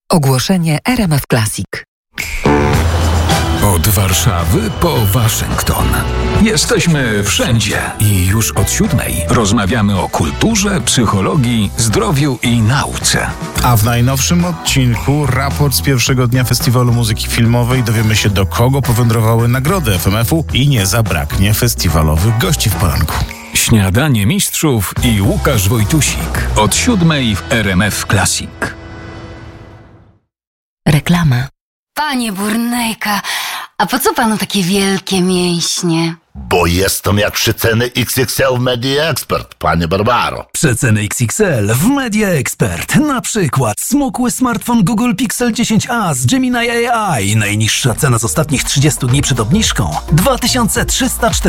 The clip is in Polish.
Ogłoszenie RMF Classic. Od Warszawy po Waszyngton. Jesteśmy wszędzie i już od 7:00 rozmawiamy o kulturze, psychologii, zdrowiu i nauce. A w najnowszym odcinku raport z pierwszego dnia Festiwalu Muzyki Filmowej dowiemy się, do kogo powędrowały nagrody FMF-u i nie zabraknie festiwalowych gości w poranku. Śniadanie Mistrzów i Łukasz Wojtusik. Od 7:00 w RMF Classic. Reklama. Panie Burnejka, a po co panu takie wielkie mięśnie? Bo jestem jak przeceny XXL w Media Expert, panie Barbaro. Przeceny XXL w Media Expert. Na przykład smukły smartfon Google Pixel 10a z Gemini AI. Najniższa cena z ostatnich 30 dni przed obniżką 2340